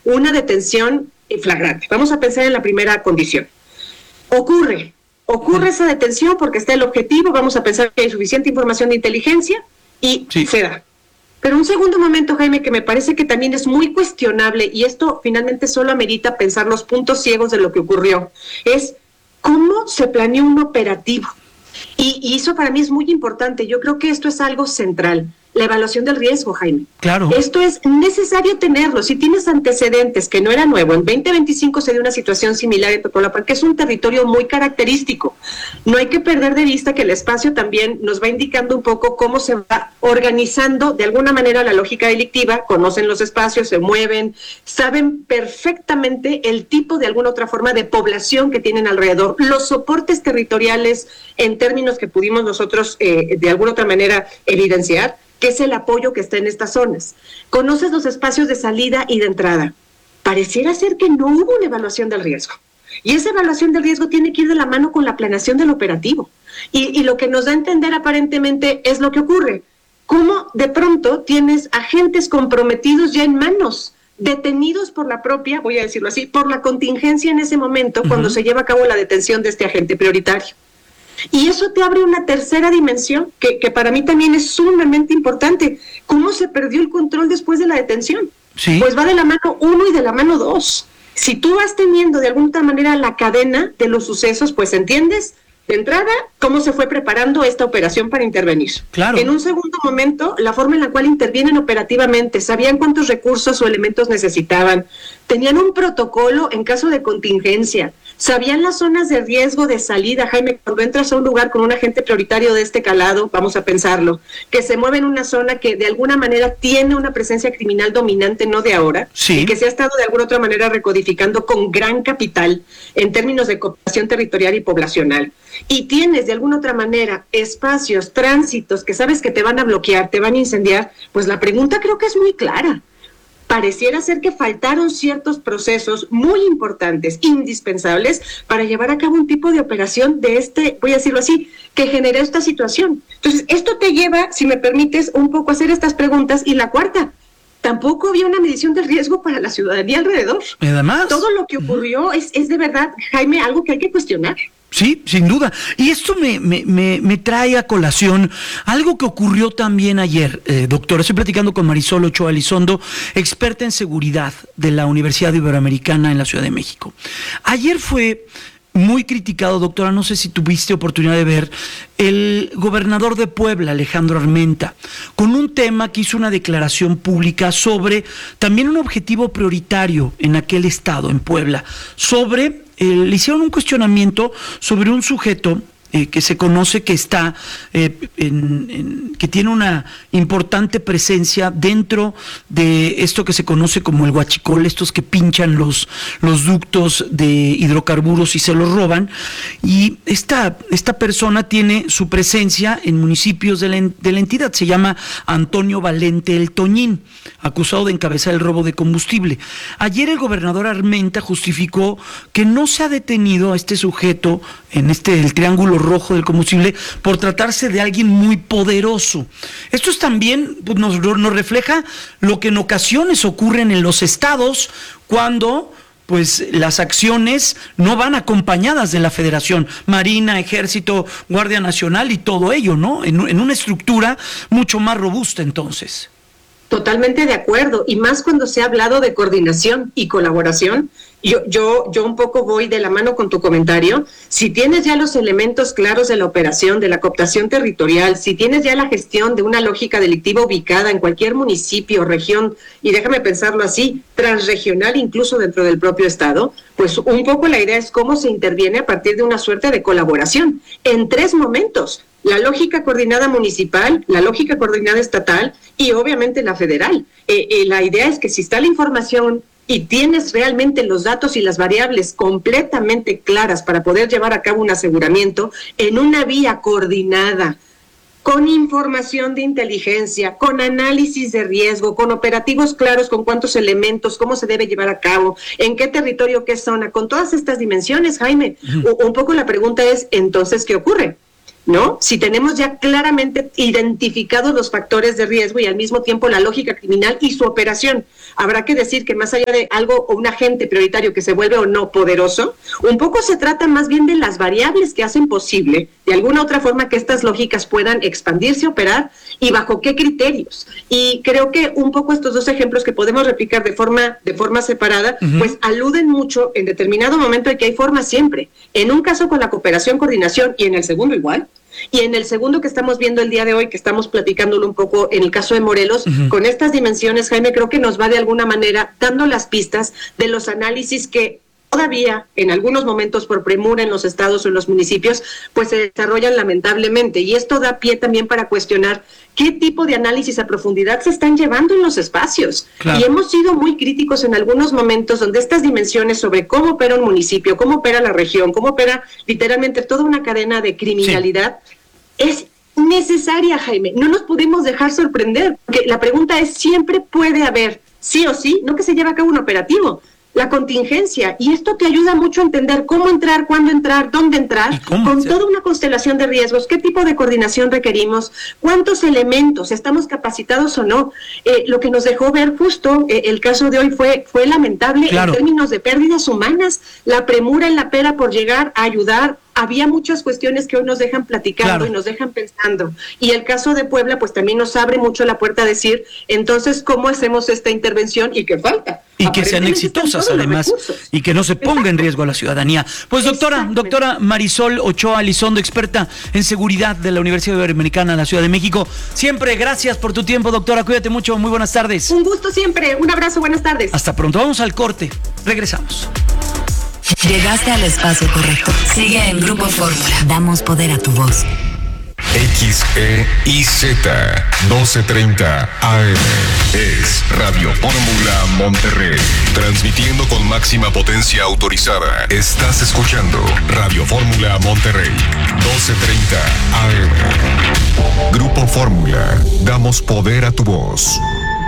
una detención flagrante. Vamos a pensar en la primera condición. Ocurre esa detención porque está el objetivo, vamos a pensar que hay suficiente información de inteligencia y se da. Pero un segundo momento, Jaime, que me parece que también es muy cuestionable, y esto finalmente solo amerita pensar los puntos ciegos de lo que ocurrió, es cómo se planeó un operativo. Y eso para mí es muy importante. Yo creo que esto es algo central. La evaluación del riesgo, Jaime. Claro. Esto es necesario tenerlo. Si tienes antecedentes, que no era nuevo, en 2025 se dio una situación similar en Totolapan, que es un territorio muy característico. No hay que perder de vista que el espacio también nos va indicando un poco cómo se va organizando de alguna manera la lógica delictiva, conocen los espacios, se mueven, saben perfectamente el tipo de alguna otra forma de población que tienen alrededor, los soportes territoriales en términos que pudimos nosotros de alguna otra manera evidenciar, que es el apoyo que está en estas zonas. Conoces los espacios de salida y de entrada. Pareciera ser que no hubo una evaluación del riesgo. Y esa evaluación del riesgo tiene que ir de la mano con la planeación del operativo. Y lo que nos da a entender aparentemente es lo que ocurre. Cómo de pronto tienes agentes comprometidos ya en manos, detenidos por la propia, voy a decirlo así, por la contingencia en ese momento, cuando se lleva a cabo la detención de este agente prioritario. Y eso te abre una tercera dimensión que para mí también es sumamente importante. ¿Cómo se perdió el control después de la detención? Sí. Pues va de la mano 1 y de la mano 2. Si tú vas teniendo de alguna manera la cadena de los sucesos, pues entiendes de entrada cómo se fue preparando esta operación para intervenir. Claro. En un segundo momento, la forma en la cual intervienen operativamente, sabían cuántos recursos o elementos necesitaban, tenían un protocolo en caso de contingencia, sabían las zonas de riesgo de salida. Jaime, cuando entras a un lugar con un agente prioritario de este calado, vamos a pensarlo, que se mueve en una zona que de alguna manera tiene una presencia criminal dominante, no de ahora, y que se ha estado de alguna otra manera recodificando con gran capital en términos de cooperación territorial y poblacional. Y tienes de alguna otra manera espacios, tránsitos que sabes que te van a bloquear, te van a incendiar, pues la pregunta creo que es muy clara. Pareciera ser que faltaron ciertos procesos muy importantes, indispensables, para llevar a cabo un tipo de operación de voy a decirlo así, que generó esta situación. Entonces, esto te lleva, si me permites, un poco a hacer estas preguntas. Y la cuarta, tampoco había una medición de riesgo para la ciudadanía alrededor. Además, todo lo que ocurrió es de verdad, Jaime, algo que hay que cuestionar. Sí, sin duda. Y esto me trae a colación algo que ocurrió también ayer, doctora. Estoy platicando con Marisol Ochoa Elizondo, experta en seguridad de la Universidad Iberoamericana en la Ciudad de México. Ayer fue muy criticado, doctora, no sé si tuviste oportunidad de ver, el gobernador de Puebla, Alejandro Armenta, con un tema que hizo una declaración pública sobre también un objetivo prioritario en aquel estado, en Puebla, sobre, le hicieron un cuestionamiento sobre un sujeto que se conoce que está que tiene una importante presencia dentro de esto que se conoce como el huachicol, estos que pinchan los ductos de hidrocarburos y se los roban, y esta persona tiene su presencia en municipios de la entidad. Se llama Antonio Valente El Toñín, acusado de encabezar el robo de combustible. Ayer el gobernador Armenta justificó que no se ha detenido a este sujeto en el triángulo rojo del combustible por tratarse de alguien muy poderoso. Esto es también, pues, nos refleja lo que en ocasiones ocurren en los estados cuando pues las acciones no van acompañadas de la Federación, Marina, Ejército, Guardia Nacional y todo ello, ¿no? En una estructura mucho más robusta entonces. Totalmente de acuerdo, y más cuando se ha hablado de coordinación y colaboración. Yo un poco voy de la mano con tu comentario. Si tienes ya los elementos claros de la operación, de la cooptación territorial, si tienes ya la gestión de una lógica delictiva ubicada en cualquier municipio, región, y déjame pensarlo así, transregional incluso dentro del propio estado, pues un poco la idea es cómo se interviene a partir de una suerte de colaboración en 3 momentos. La lógica coordinada municipal, la lógica coordinada estatal y obviamente la federal. La idea es que si está la información y tienes realmente los datos y las variables completamente claras para poder llevar a cabo un aseguramiento en una vía coordinada, con información de inteligencia, con análisis de riesgo, con operativos claros, con cuántos elementos, cómo se debe llevar a cabo, en qué territorio, qué zona, con todas estas dimensiones, Jaime. Un poco la pregunta es, entonces, ¿qué ocurre? ¿no? Si tenemos ya claramente identificados los factores de riesgo y al mismo tiempo la lógica criminal y su operación. Habrá que decir que más allá de algo o un agente prioritario que se vuelve o no poderoso, un poco se trata más bien de las variables que hacen posible, de alguna otra forma, que estas lógicas puedan expandirse, operar y bajo qué criterios. Y creo que un poco estos dos ejemplos que podemos replicar de forma separada, pues aluden mucho en determinado momento de que hay formas siempre. En un caso con la cooperación, coordinación y en el segundo igual. Y en el segundo que estamos viendo el día de hoy, que estamos platicándolo un poco en el caso de Morelos, con estas dimensiones, Jaime, creo que nos va de alguna manera dando las pistas de los análisis que todavía en algunos momentos por premura en los estados o en los municipios, pues se desarrollan lamentablemente. Y esto da pie también para cuestionar qué tipo de análisis a profundidad se están llevando en los espacios. Claro. Y hemos sido muy críticos en algunos momentos donde estas dimensiones sobre cómo opera un municipio, cómo opera la región, cómo opera literalmente toda una cadena de criminalidad, es necesaria, Jaime. No nos podemos dejar sorprender, porque la pregunta es, siempre puede haber, sí o sí, no que se lleve a cabo un operativo, la contingencia, y esto te ayuda mucho a entender cómo entrar, cuándo entrar, dónde entrar, con toda una constelación de riesgos, qué tipo de coordinación requerimos, cuántos elementos, estamos capacitados o no. Lo que nos dejó ver justo el caso de hoy fue lamentable, claro, en términos de pérdidas humanas, la premura en la pera por llegar a ayudar. Había muchas cuestiones que hoy nos dejan platicando, claro, y nos dejan pensando. Y el caso de Puebla, pues también nos abre mucho la puerta a decir, entonces, ¿cómo hacemos esta intervención y qué falta? Y que sean exitosas, además, y que no se ponga en riesgo a la ciudadanía. Pues doctora Marisol Ochoa Elizondo, experta en seguridad de la Universidad Iberoamericana de la Ciudad de México. Siempre gracias por tu tiempo, doctora. Cuídate mucho. Muy buenas tardes. Un gusto siempre. Un abrazo. Buenas tardes. Hasta pronto. Vamos al corte. Regresamos. Llegaste al espacio correcto. Sigue en Grupo Fórmula. Damos poder a tu voz. XEIZ 1230 AM es Radio Fórmula Monterrey, transmitiendo con máxima potencia autorizada. Estás escuchando Radio Fórmula Monterrey 1230 AM. Grupo Fórmula, damos poder a tu voz.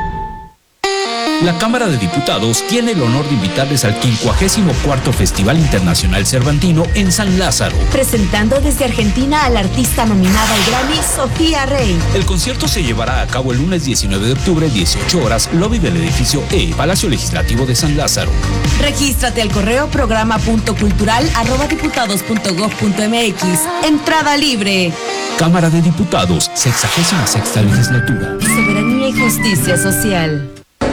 La Cámara de Diputados tiene el honor de invitarles al 54º Festival Internacional Cervantino en San Lázaro. Presentando desde Argentina a la artista nominada al Grammy, Sofía Rey. El concierto se llevará a cabo el lunes 19 de octubre, 18 horas, lobby del edificio E, Palacio Legislativo de San Lázaro. Regístrate al correo programa.cultural@diputados.gov.mx. Entrada libre. Cámara de Diputados, 66ª Legislatura. Soberanía y justicia social.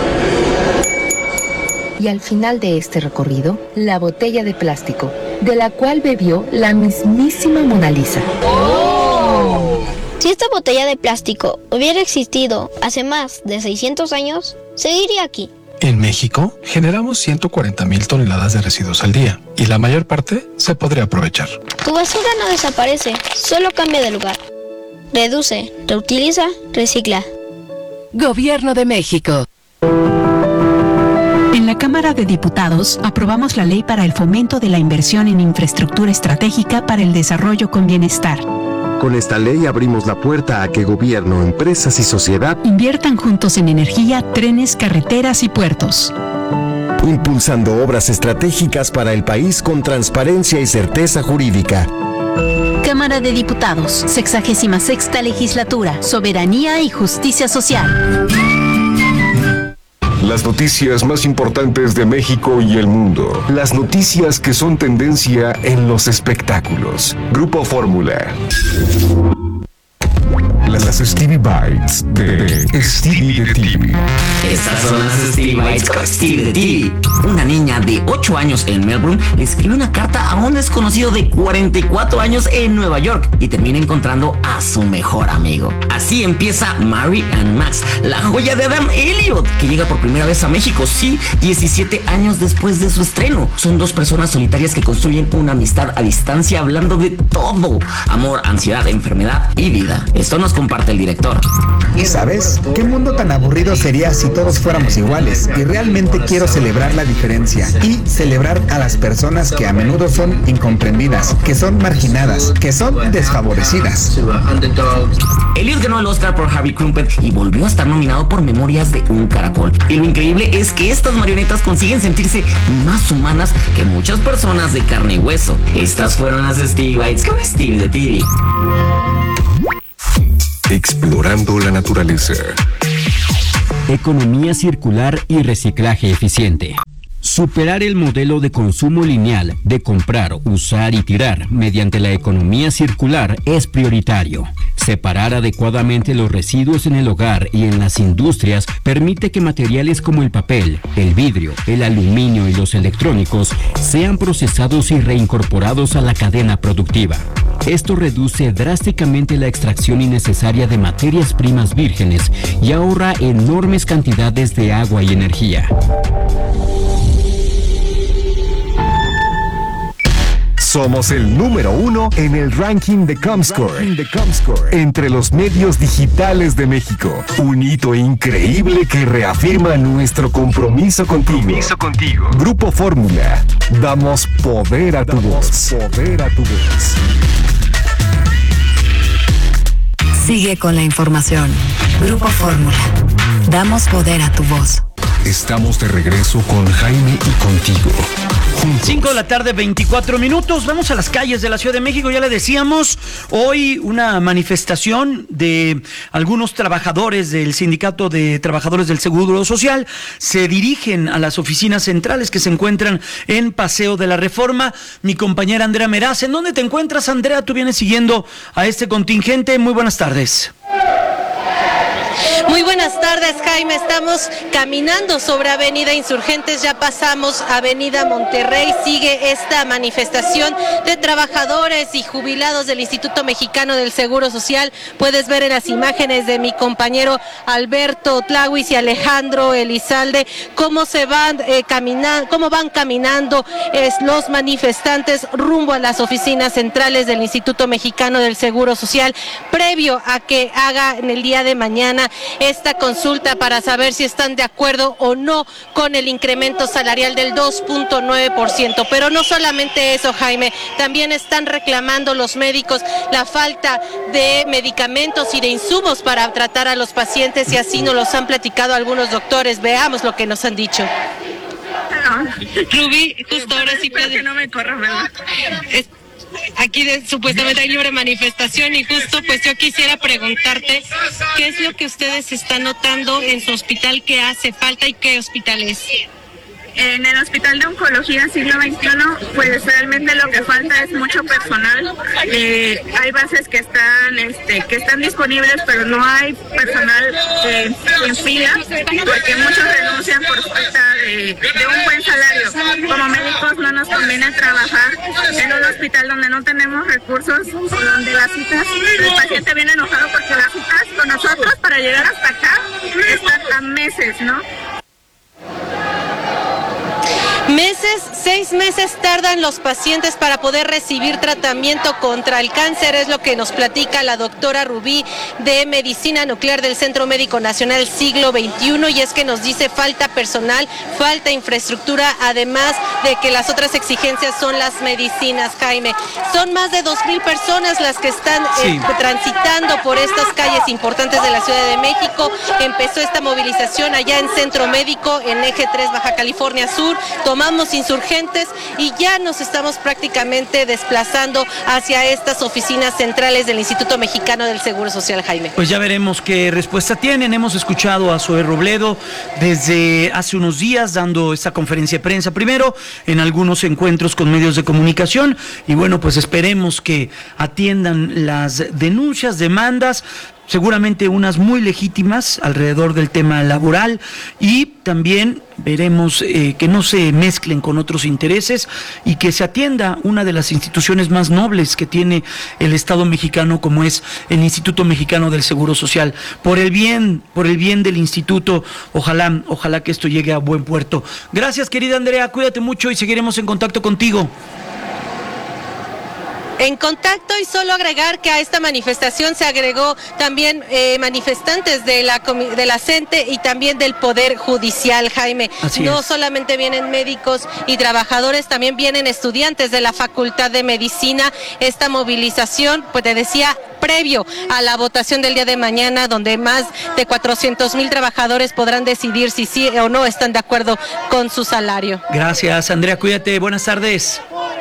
Y al final de este recorrido, la botella de plástico, de la cual bebió la mismísima Mona Lisa. ¡Oh! Si esta botella de plástico hubiera existido hace más de 600 años, seguiría aquí. En México, generamos 140,000 toneladas de residuos al día, y la mayor parte se podría aprovechar. Tu basura no desaparece, solo cambia de lugar. Reduce, reutiliza, recicla. Gobierno de México. En la Cámara de Diputados aprobamos la ley para el fomento de la inversión en infraestructura estratégica para el desarrollo con bienestar. Con esta ley abrimos la puerta a que gobierno, empresas y sociedad inviertan juntos en energía, trenes, carreteras y puertos. Impulsando obras estratégicas para el país con transparencia y certeza jurídica. Cámara de Diputados, 66ª Legislatura, Soberanía y Justicia Social. Las noticias más importantes de México y el mundo. Las noticias que son tendencia en los espectáculos. Grupo Fórmula. Las Stevie Bites de Stevie de TV. Estas son las Stevie Bites con Stevie de TV. Una niña de 8 años en Melbourne escribe una carta a un desconocido de 44 años en Nueva York y termina encontrando a su mejor amigo. Así empieza Mary and Max, la joya de Adam Elliot, que llega por primera vez a México, sí, 17 años después de su estreno. Son dos personas solitarias que construyen una amistad a distancia hablando de todo: amor, ansiedad, enfermedad y vida. Esto nos comparte el director. ¿Sabes? ¿Qué mundo tan aburrido sería si todos fuéramos iguales? Y realmente quiero celebrar la diferencia y celebrar a las personas que a menudo son incomprendidas, que son marginadas, que son desfavorecidas. Elliot ganó el Oscar por Harvey Crumpet y volvió a estar nominado por Memorias de un Caracol. Y lo increíble es que estas marionetas consiguen sentirse más humanas que muchas personas de carne y hueso. Estas fueron las Stevie Bites con Stevie de TV. Explorando la naturaleza. Economía circular y reciclaje eficiente. Superar el modelo de consumo lineal de comprar, usar y tirar mediante la economía circular es prioritario. Separar adecuadamente los residuos en el hogar y en las industrias permite que materiales como el papel, el vidrio, el aluminio y los electrónicos sean procesados y reincorporados a la cadena productiva. Esto reduce drásticamente la extracción innecesaria de materias primas vírgenes y ahorra enormes cantidades de agua y energía. Somos el número 1 en el ranking de Comscore entre los medios digitales de México. Un hito increíble que reafirma nuestro compromiso contigo. Grupo Fórmula. Damos poder a tu voz. Sigue con la información. Grupo Fórmula. Damos poder a tu voz. Estamos de regreso con Jaime y contigo. 5 de la tarde, 24 minutos. Vamos a las calles de la Ciudad de México. Ya le decíamos, hoy una manifestación de algunos trabajadores del Sindicato de Trabajadores del Seguro Social se dirigen a las oficinas centrales que se encuentran en Paseo de la Reforma. Mi compañera Andrea Meraz, ¿en dónde te encuentras, Andrea? Tú vienes siguiendo a este contingente. Muy buenas tardes. Muy buenas tardes, Jaime. Estamos caminando sobre Avenida Insurgentes, ya pasamos Avenida Monterrey. Sigue esta manifestación de trabajadores y jubilados del Instituto Mexicano del Seguro Social. Puedes ver en las imágenes de mi compañero Alberto Tlahuis y Alejandro Elizalde cómo se van cómo van caminando los manifestantes rumbo a las oficinas centrales del Instituto Mexicano del Seguro Social, previo a que haga en el día de mañana esta consulta para saber si están de acuerdo o no con el incremento salarial del 2.9%. Pero no solamente eso, Jaime, también están reclamando los médicos la falta de medicamentos y de insumos para tratar a los pacientes, y así nos los han platicado algunos doctores. Veamos lo que nos han dicho. Rubí, justo ahora sí puede... que no me corra, ¿verdad? Aquí supuestamente hay libre manifestación, y justo pues yo quisiera preguntarte qué es lo que ustedes están notando en su hospital que hace falta y qué hospital es. En el Hospital de Oncología Siglo XXI, pues realmente lo que falta es mucho personal. Hay bases que están disponibles, pero no hay personal en fila, porque muchos renuncian por falta de un buen salario. Como médicos no nos conviene trabajar en un hospital donde no tenemos recursos, donde las citas, el paciente viene enojado porque las citas con nosotros para llegar hasta acá están a meses, ¿no? 6 meses tardan los pacientes para poder recibir tratamiento contra el cáncer, es lo que nos platica la doctora Rubí de Medicina Nuclear del Centro Médico Nacional Siglo XXI, y es que nos dice falta personal, falta infraestructura, además de que las otras exigencias son las medicinas, Jaime. Son más de 2,000 personas las que están transitando por estas calles importantes de la Ciudad de México. Empezó esta movilización allá en Centro Médico, en Eje 3, Baja California Sur. Tomamos Insurgentes y ya nos estamos prácticamente desplazando hacia estas oficinas centrales del Instituto Mexicano del Seguro Social, Jaime. Pues ya veremos qué respuesta tienen. Hemos escuchado a Zoe Robledo desde hace unos días dando esta conferencia de prensa, primero en algunos encuentros con medios de comunicación, y bueno, pues esperemos que atiendan las denuncias, demandas, seguramente unas muy legítimas alrededor del tema laboral, y también veremos que no se mezclen con otros intereses y que se atienda una de las instituciones más nobles que tiene el Estado mexicano, como es el Instituto Mexicano del Seguro Social. Por el bien del instituto, ojalá que esto llegue a buen puerto. Gracias, querida Andrea, cuídate mucho y seguiremos en contacto contigo. en contacto. Y solo agregar que a esta manifestación se agregó también manifestantes de la CENTE y también del Poder Judicial, Jaime. No solamente vienen médicos y trabajadores, también vienen estudiantes de la Facultad de Medicina. Esta movilización, pues te decía, previo a la votación del día de mañana, donde más de 400,000 trabajadores podrán decidir si sí o no están de acuerdo con su salario. Gracias, Andrea, cuídate, buenas tardes.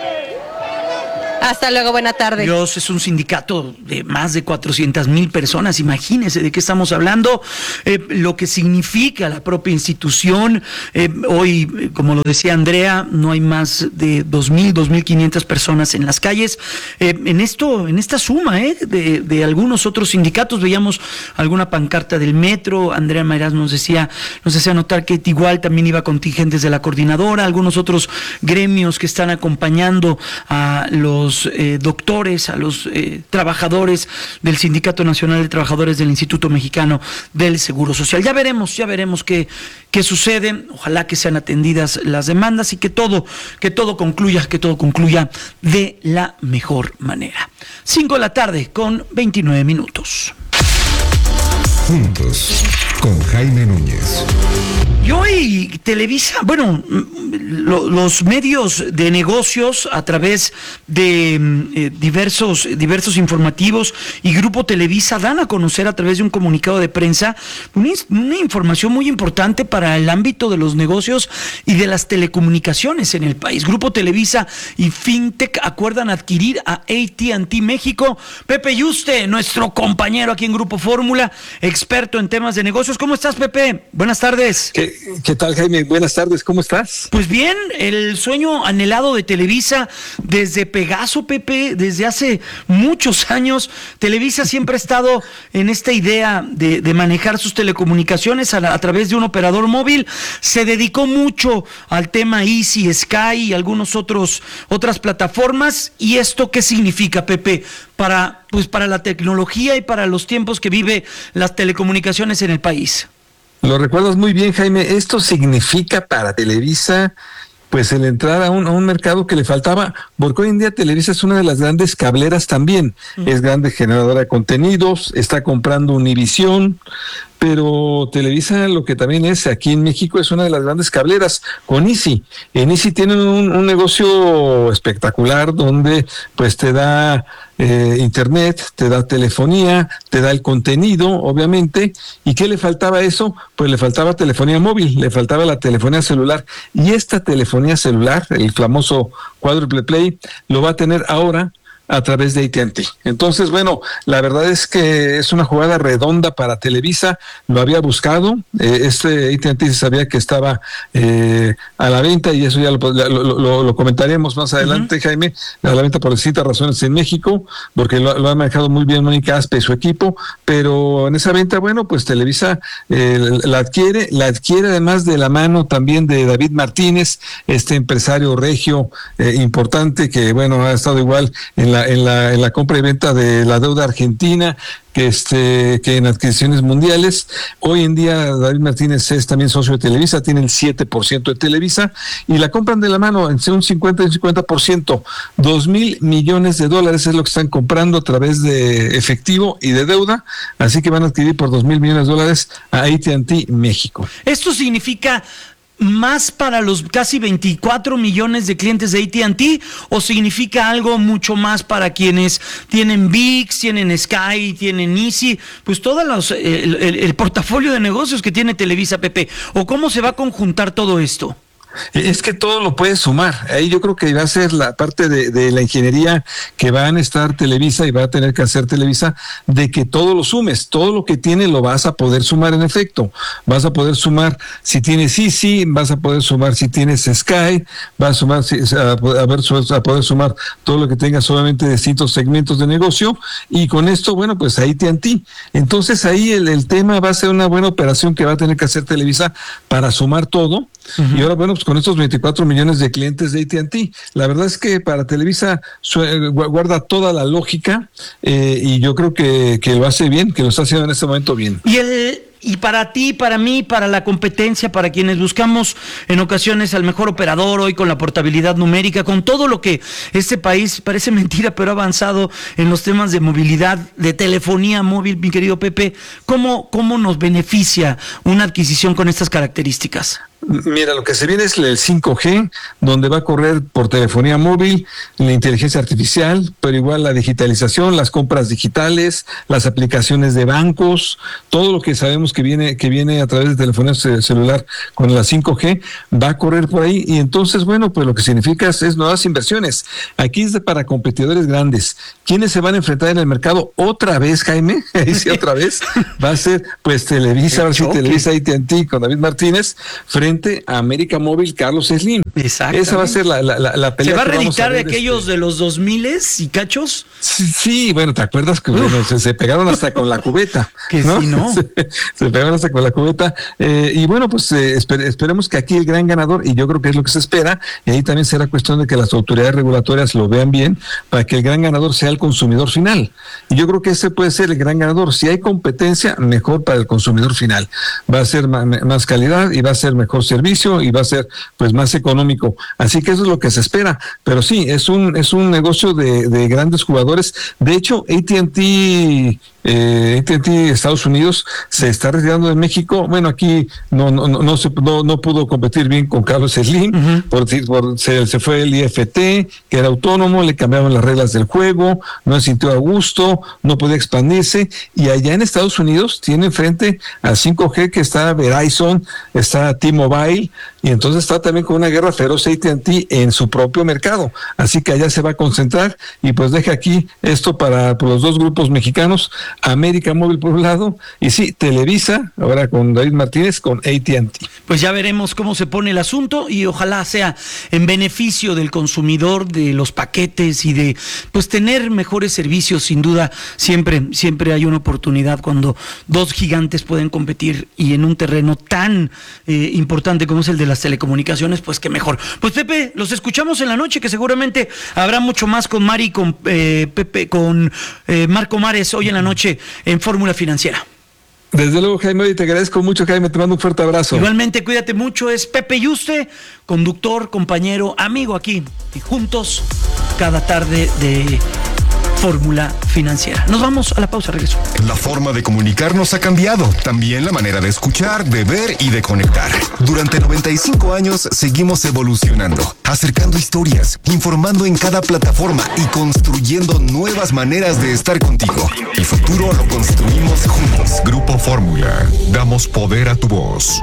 Hasta luego, buena tarde. Dios, es un sindicato de más de 400,000 personas, imagínense de qué estamos hablando, lo que significa la propia institución. Hoy, como lo decía Andrea, no hay más de 2,500 personas en las calles. En esta suma de algunos otros sindicatos, veíamos alguna pancarta del metro. Andrea Mayraz nos hacía notar que igual también iba contingentes de la coordinadora, algunos otros gremios que están acompañando a los doctores, a los trabajadores del Sindicato Nacional de Trabajadores del Instituto Mexicano del Seguro Social. Ya veremos qué sucede. Ojalá que sean atendidas las demandas y que todo concluya de la mejor manera. 5:29 p.m. Juntos, con Jaime Núñez. Y hoy Televisa, los medios de negocios a través de diversos informativos y Grupo Televisa dan a conocer a través de un comunicado de prensa una información muy importante para el ámbito de los negocios y de las telecomunicaciones en el país. Grupo Televisa y Fintech acuerdan adquirir a AT&T México. Pepe Yuste, nuestro compañero aquí en Grupo Fórmula, experto en temas de negocios. ¿Cómo estás, Pepe? Buenas tardes. ¿Qué tal, Jaime? Buenas tardes, ¿cómo estás? Pues bien, el sueño anhelado de Televisa desde Pegaso, Pepe, desde hace muchos años. Televisa siempre ha estado en esta idea de manejar sus telecomunicaciones a través de un operador móvil. Se dedicó mucho al tema Easy, Sky y otras plataformas. ¿Y esto qué significa, Pepe, para la tecnología y para los tiempos que vive las telecomunicaciones en el país? Lo recuerdas muy bien, Jaime. Esto significa para Televisa, pues el entrar a un mercado que le faltaba, porque hoy en día Televisa es una de las grandes cableras también. Es grande generadora de contenidos, está comprando Univisión, pero Televisa lo que también es aquí en México es una de las grandes cableras con Easy. En Easy tienen un negocio espectacular donde pues te da internet, te da telefonía, te da el contenido, obviamente. ¿Y qué le faltaba a eso? Pues le faltaba telefonía móvil, le faltaba la telefonía celular. Y esta telefonía celular, el famoso Quadruple Play, lo va a tener ahora a través de AT&T. Entonces, la verdad es que es una jugada redonda para Televisa. Lo había buscado. AT&T se sabía que estaba a la venta, y eso ya lo comentaremos más adelante, Jaime, a la venta por distintas razones en México, porque lo ha manejado muy bien Mónica Aspe y su equipo, pero en esa venta, pues Televisa la adquiere además de la mano también de David Martínez, este empresario regio importante que, ha estado igual en la compra y venta de la deuda argentina, que en adquisiciones mundiales. Hoy en día David Martínez es también socio de Televisa, tiene el 7% de Televisa, y la compran de la mano entre un 50 y un 50%. $2,000 millones es lo que están comprando a través de efectivo y de deuda, así que van a adquirir por $2,000 millones a AT&T México. Esto significa más para los casi 24 millones de clientes de AT&T, o significa algo mucho más para quienes tienen ViX, tienen Sky, tienen Easy, pues todo el portafolio de negocios que tiene Televisa, Pepe? ¿O cómo se va a conjuntar todo esto? Es que todo lo puedes sumar. Ahí yo creo que va a ser la parte de la ingeniería que va a necesitar Televisa y va a tener que hacer Televisa, de que todo lo sumes, todo lo que tiene lo vas a poder sumar en efecto. Vas a poder sumar si tienes Easy, vas a poder sumar si tienes Sky, vas a poder sumar todo lo que tengas, obviamente, de distintos segmentos de negocio, y con esto, pues ahí AT&T. Entonces ahí el tema va a ser una buena operación que va a tener que hacer Televisa para sumar todo. Y ahora, pues con estos 24 millones de clientes de AT&T, la verdad es que para Televisa guarda toda la lógica, y yo creo que lo hace bien, que lo está haciendo en este momento bien. Y Y para ti, para mí, para la competencia, para quienes buscamos en ocasiones al mejor operador, hoy con la portabilidad numérica, con todo lo que este país, parece mentira, pero ha avanzado en los temas de movilidad, de telefonía móvil, mi querido Pepe, ¿cómo nos beneficia una adquisición con estas características? Mira, lo que se viene es el 5G, donde va a correr por telefonía móvil, la inteligencia artificial, pero igual la digitalización, las compras digitales, las aplicaciones de bancos, todo lo que sabemos que viene a través de telefonía celular con la 5G, va a correr por ahí. Y entonces, bueno, pues lo que significa es nuevas inversiones. Aquí es para competidores grandes. ¿Quiénes se van a enfrentar en el mercado otra vez, Jaime? Sí, otra vez. Va a ser, pues, Televisa, a ver si Televisa AT&T con David Martínez, frente a América Móvil Carlos Slim. Exacto. Esa va a ser la pelea. ¿Se va a reeditar de aquellos de los 2000s y cachos? Sí, bueno, ¿te acuerdas que bueno, se pegaron hasta con la cubeta? Que ¿no? sí, ¿no? Se pegaron hasta con la cubeta. Y bueno, pues esperemos que aquí el gran ganador, y yo creo que es lo que se espera, y ahí también será cuestión de que las autoridades regulatorias lo vean bien, para que el gran ganador sea el consumidor final. Y yo creo que ese puede ser el gran ganador. Si hay competencia, mejor para el consumidor final. Va a ser más calidad y va a ser mejor servicio y va a ser pues más económico. Así que eso es lo que se espera. Pero sí, es un negocio de grandes jugadores. De hecho, AT&T Estados Unidos se está retirando de México. Bueno, aquí no pudo competir bien con Carlos Slim, se fue el IFT, que era autónomo, le cambiaron las reglas del juego, no se sintió a gusto, no podía expandirse, y allá en Estados Unidos tiene frente al 5G que está Verizon, está T-Mobile, y entonces está también con una guerra feroz AT&T en su propio mercado. Así que allá se va a concentrar, y pues deja aquí esto para los dos grupos mexicanos, América Móvil por un lado, y sí, Televisa, ahora con David Martínez, con AT&T. Pues ya veremos cómo se pone el asunto, y ojalá sea en beneficio del consumidor, de los paquetes y de pues tener mejores servicios. Sin duda, siempre hay una oportunidad cuando dos gigantes pueden competir, y en un terreno tan importante como es el de las telecomunicaciones, pues qué mejor. Pues Pepe, los escuchamos en la noche, que seguramente habrá mucho más con Mari, con Pepe, con Marco Mares hoy en la noche en Fórmula Financiera. Desde luego, Jaime, y te agradezco mucho, Jaime, te mando un fuerte abrazo. Igualmente, cuídate mucho. Es Pepe Yuste, conductor, compañero, amigo aquí, y juntos cada tarde de Fórmula Financiera. Nos vamos a la pausa, regreso. La forma de comunicarnos ha cambiado, también la manera de escuchar, de ver y de conectar. Durante 95 años seguimos evolucionando, acercando historias, informando en cada plataforma y construyendo nuevas maneras de estar contigo. El futuro lo construimos juntos. Grupo Fórmula, damos poder a tu voz.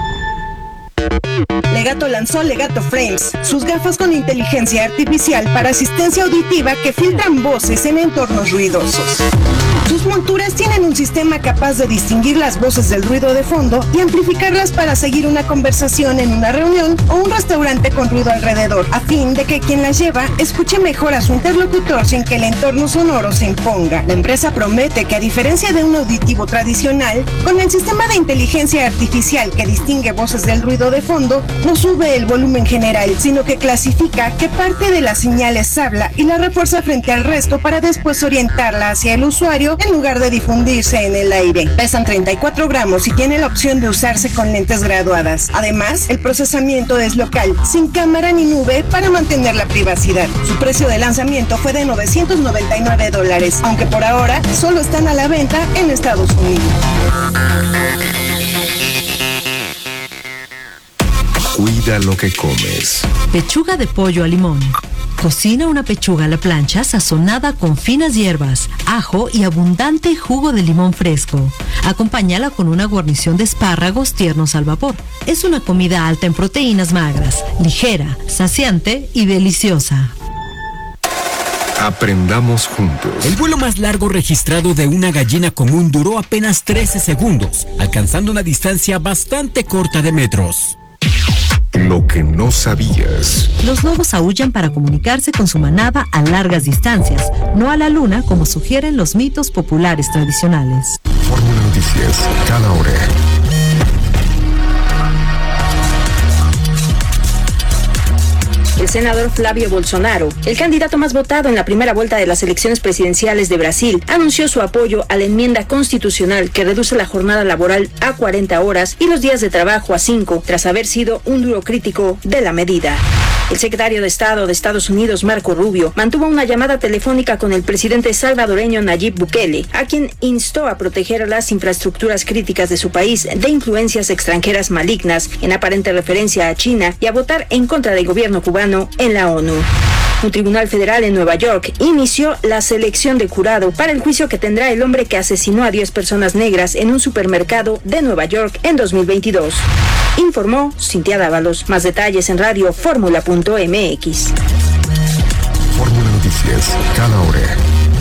Legato lanzó Legato Frames, sus gafas con inteligencia artificial para asistencia auditiva que filtran voces en entornos ruidosos. Sus monturas tienen un sistema capaz de distinguir las voces del ruido de fondo y amplificarlas para seguir una conversación en una reunión o un restaurante con ruido alrededor, a fin de que quien las lleva escuche mejor a su interlocutor sin que el entorno sonoro se imponga. La empresa promete que, a diferencia de un auditivo tradicional, con el sistema de inteligencia artificial que distingue voces del ruido de fondo, no sube el volumen general, sino que clasifica qué parte de las señales habla y la refuerza frente al resto para después orientarla hacia el usuario en lugar de difundirse en el aire. Pesan 34 gramos y tiene la opción de usarse con lentes graduadas. Además, el procesamiento es local, sin cámara ni nube, para mantener la privacidad. Su precio de lanzamiento fue de $999, aunque por ahora solo están a la venta en Estados Unidos. Cuida lo que comes. Pechuga de pollo a limón. Cocina una pechuga a la plancha sazonada con finas hierbas, ajo y abundante jugo de limón fresco. Acompáñala con una guarnición de espárragos tiernos al vapor. Es una comida alta en proteínas magras, ligera, saciante y deliciosa. Aprendamos juntos. El vuelo más largo registrado de una gallina común duró apenas 13 segundos, alcanzando una distancia bastante corta de metros. Lo que no sabías. Los lobos aúllan para comunicarse con su manada a largas distancias, no a la luna como sugieren los mitos populares tradicionales. Fórmula Noticias, cada hora. El senador Flávio Bolsonaro, el candidato más votado en la primera vuelta de las elecciones presidenciales de Brasil, anunció su apoyo a la enmienda constitucional que reduce la jornada laboral a 40 horas y los días de trabajo a 5, tras haber sido un duro crítico de la medida. El secretario de Estado de Estados Unidos, Marco Rubio, mantuvo una llamada telefónica con el presidente salvadoreño Nayib Bukele, a quien instó a proteger las infraestructuras críticas de su país de influencias extranjeras malignas, en aparente referencia a China, y a votar en contra del gobierno cubano en la ONU. Un tribunal federal en Nueva York inició la selección de jurado para el juicio que tendrá el hombre que asesinó a 10 personas negras en un supermercado de Nueva York en 2022. Informó Cintia Dávalos. Más detalles en radioformula.mx. Fórmula Noticias, cada hora.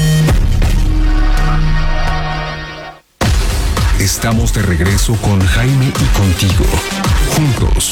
Estamos de regreso con Jaime y contigo. Juntos.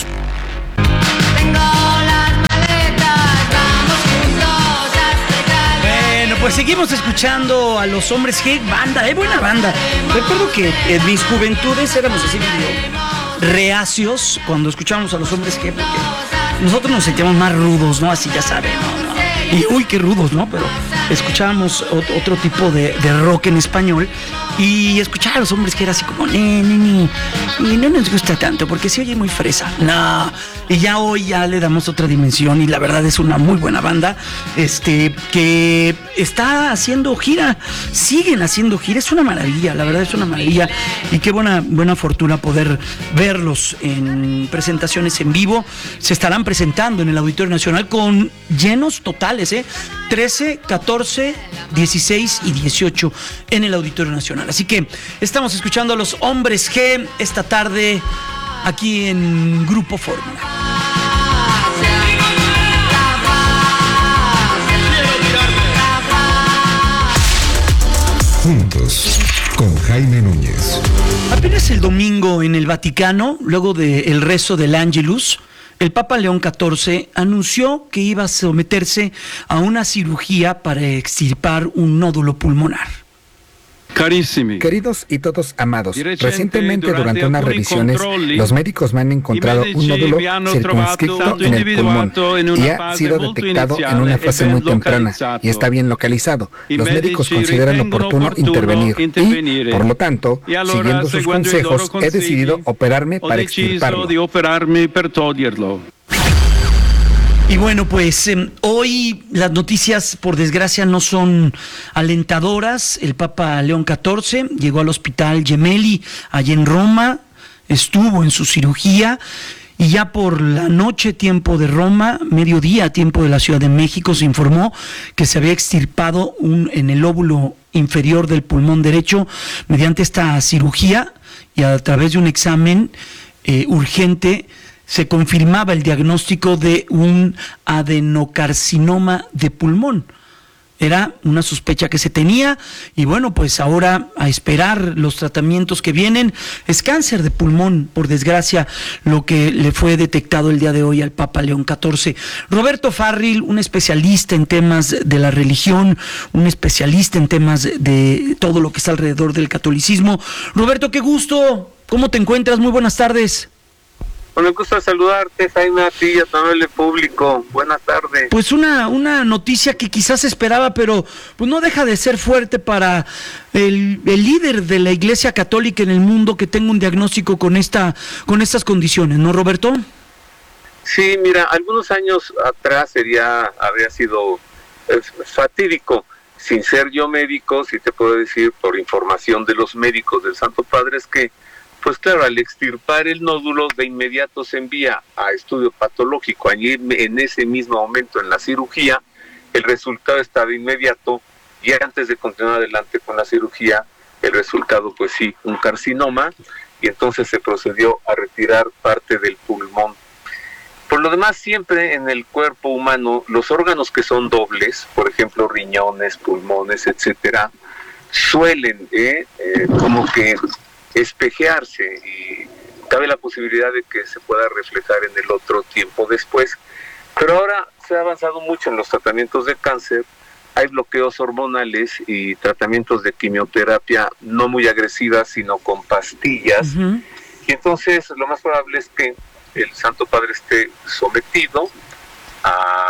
Pues seguimos escuchando a los Hombres G, banda, buena banda. Recuerdo que en mis juventudes éramos así medio reacios cuando escuchábamos a los Hombres G, porque nosotros nos sentíamos más rudos, ¿no? Así ya saben, ¿no? Y uy, qué rudos, ¿no? Pero escuchábamos otro tipo de rock en español y escuchar a los Hombres G era así como, y no nos gusta tanto porque se oye muy fresa. No, y ya hoy ya le damos otra dimensión y la verdad es una muy buena banda que está haciendo gira, siguen haciendo gira, es una maravilla, la verdad es una maravilla y qué buena fortuna poder verlos en presentaciones en vivo. Se estarán presentando en el Auditorio Nacional con llenos totales, 13, 14, 16 y 18 en el Auditorio Nacional. Así que estamos escuchando a los Hombres G esta tarde aquí en Grupo Fórmula. Juntos con Jaime Núñez. Apenas el domingo en el Vaticano, luego del rezo del Ángelus, el Papa León XIV anunció que iba a someterse a una cirugía para extirpar un nódulo pulmonar. Queridos y todos amados, recientemente durante unas revisiones, los médicos me han encontrado un nódulo circunscrito en el pulmón y ha sido detectado en una fase muy temprana y está bien localizado. Los médicos consideran oportuno intervenir y, por lo tanto, siguiendo sus consejos, he decidido operarme para extirparlo. Y bueno, pues hoy las noticias, por desgracia, no son alentadoras. El Papa León XIV llegó al Hospital Gemelli, allá en Roma, estuvo en su cirugía y ya por la noche, tiempo de Roma, mediodía, tiempo de la Ciudad de México, se informó que se había extirpado en el lóbulo inferior del pulmón derecho mediante esta cirugía y a través de un examen urgente se confirmaba el diagnóstico de un adenocarcinoma de pulmón. Era una sospecha que se tenía y bueno, pues ahora a esperar los tratamientos que vienen. Es cáncer de pulmón, por desgracia, lo que le fue detectado el día de hoy al Papa León XIV. Roberto Farril, un especialista en temas de la religión, un especialista en temas de todo lo que está alrededor del catolicismo. Roberto, qué gusto. ¿Cómo te encuentras? Muy buenas tardes. Bueno, me gusta saludarte, Jaime, a ti y a todo el público. Buenas tardes. Pues una noticia que quizás esperaba, pero pues no deja de ser fuerte para el líder de la Iglesia Católica en el mundo que tenga un diagnóstico con estas condiciones, ¿no, Roberto? Sí, mira, algunos años atrás habría sido fatídico. Sin ser yo médico, sí te puedo decir por información de los médicos del Santo Padre, es que pues claro, al extirpar el nódulo de inmediato se envía a estudio patológico. Allí en ese mismo momento en la cirugía, el resultado está de inmediato y antes de continuar adelante con la cirugía, el resultado pues sí, un carcinoma, y entonces se procedió a retirar parte del pulmón. Por lo demás, siempre en el cuerpo humano, los órganos que son dobles, por ejemplo riñones, pulmones, etcétera, suelen como que espejearse y cabe la posibilidad de que se pueda reflejar en el otro tiempo después. Pero ahora se ha avanzado mucho en los tratamientos de cáncer, hay bloqueos hormonales y tratamientos de quimioterapia no muy agresivas, sino con pastillas, y entonces lo más probable es que el Santo Padre esté sometido a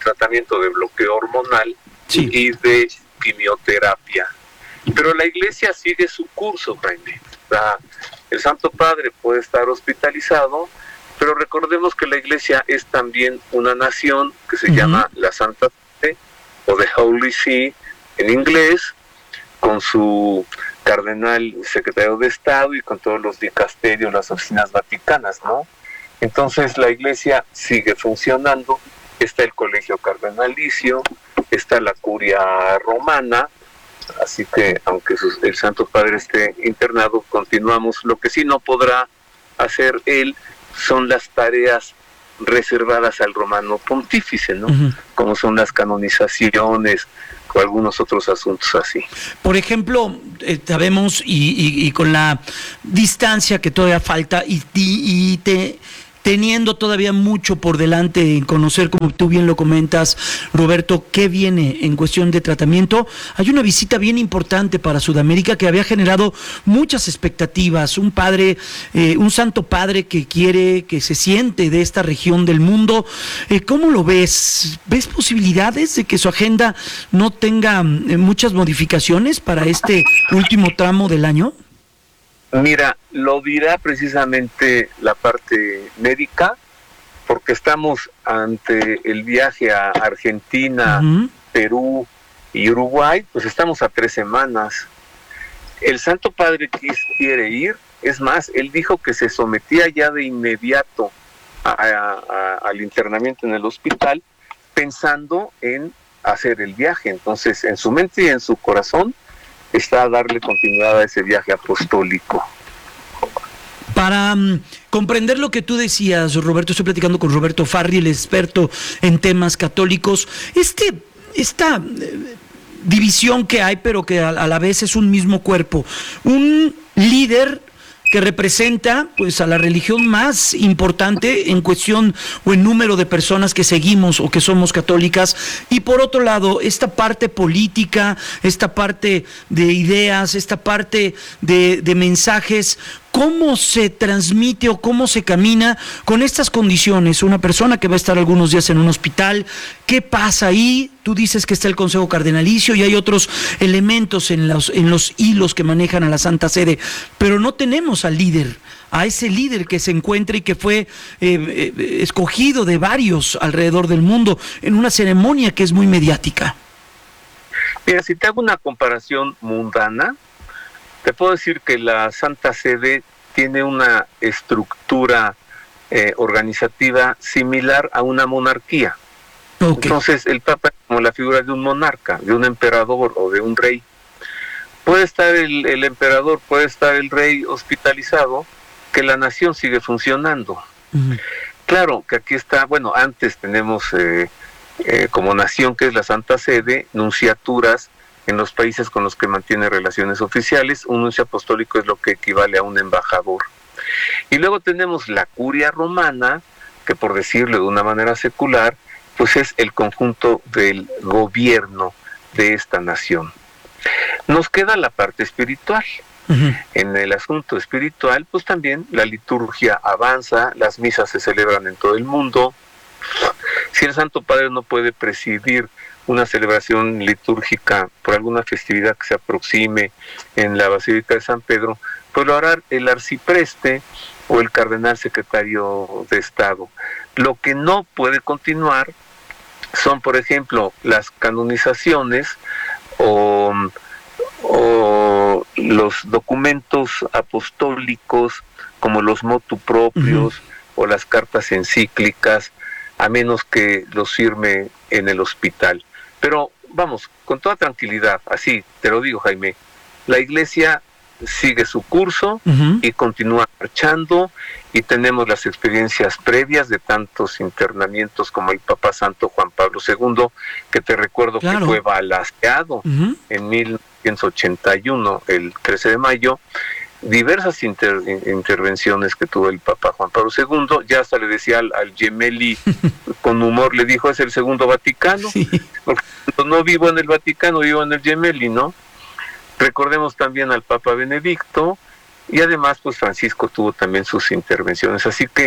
tratamiento de bloqueo hormonal y de quimioterapia. Pero la Iglesia sigue su curso, Jaime. El Santo Padre puede estar hospitalizado, pero recordemos que la Iglesia es también una nación que se llama la Santa Sede, o The Holy See en inglés, con su cardenal secretario de Estado y con todos los dicasterios, las oficinas vaticanas, ¿no? Entonces la Iglesia sigue funcionando, está el colegio cardenalicio, está la curia romana, así que aunque el Santo Padre esté internado, continuamos. Lo que sí no podrá hacer él son las tareas reservadas al romano pontífice, ¿no? Como son las canonizaciones o algunos otros asuntos así. Por ejemplo, sabemos y con la distancia que todavía falta teniendo todavía mucho por delante en conocer, como tú bien lo comentas, Roberto, qué viene en cuestión de tratamiento, hay una visita bien importante para Sudamérica que había generado muchas expectativas. Un padre, un Santo Padre que quiere, que se siente de esta región del mundo. ¿Cómo lo ves? ¿Ves posibilidades de que su agenda no tenga muchas modificaciones para este último tramo del año? Mira, lo dirá precisamente la parte médica, porque estamos ante el viaje a Argentina, Perú y Uruguay, pues estamos a 3 semanas. El Santo Padre quiere ir, es más, él dijo que se sometía ya de inmediato al internamiento en el hospital, pensando en hacer el viaje. Entonces, en su mente y en su corazón está a darle continuidad a ese viaje apostólico. Para comprender lo que tú decías, Roberto, estoy platicando con Roberto Farri, el experto en temas católicos. Esta división que hay, pero que a la vez es un mismo cuerpo. Un líder que representa pues a la religión más importante en cuestión o en número de personas que seguimos o que somos católicas, y por otro lado esta parte política, esta parte de ideas, esta parte de mensajes. ¿Cómo se transmite o cómo se camina con estas condiciones? Una persona que va a estar algunos días en un hospital, ¿qué pasa ahí? Tú dices que está el Consejo Cardenalicio y hay otros elementos en los hilos que manejan a la Santa Sede, pero no tenemos al líder, a ese líder que se encuentra y que fue escogido de varios alrededor del mundo en una ceremonia que es muy mediática. Mira, si te hago una comparación mundana, te puedo decir que la Santa Sede tiene una estructura organizativa similar a una monarquía. Entonces el Papa es como la figura de un monarca, de un emperador o de un rey. Puede estar el emperador, puede estar el rey hospitalizado, que la nación sigue funcionando. Claro que aquí está, bueno, antes tenemos como nación, que es la Santa Sede, nunciaturas en los países con los que mantiene relaciones oficiales. Un nuncio apostólico es lo que equivale a un embajador. Y luego tenemos la curia romana, que por decirlo de una manera secular, pues es el conjunto del gobierno de esta nación. Nos queda la parte espiritual. En el asunto espiritual, pues también la liturgia avanza, las misas se celebran en todo el mundo. Si el Santo Padre no puede presidir una celebración litúrgica por alguna festividad que se aproxime en la Basílica de San Pedro, pues lo hará el arcipreste o el cardenal secretario de Estado. Lo que no puede continuar son, por ejemplo, las canonizaciones o los documentos apostólicos como los motu propios o las cartas encíclicas, a menos que los firme en el hospital. Pero vamos, con toda tranquilidad, así te lo digo, Jaime, la Iglesia sigue su curso y continúa marchando, y tenemos las experiencias previas de tantos internamientos como el Papa Santo Juan Pablo II, que te recuerdo que fue balaceado en 1981, el 13 de mayo, diversas intervenciones que tuvo el Papa Juan Pablo II, ya hasta le decía al Gemelli, con humor le dijo, es el segundo Vaticano, porque no vivo en el Vaticano, vivo en el Gemelli, ¿no? Recordemos también al Papa Benedicto, y además pues Francisco tuvo también sus intervenciones, así que